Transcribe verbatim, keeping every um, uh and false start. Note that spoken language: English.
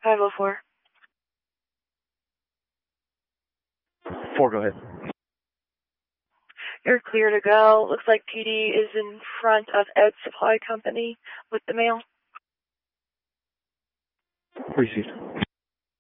five oh four. Four, go ahead. You're clear to go. Looks like P D is in front of Ed Supply Company with the mail. Received.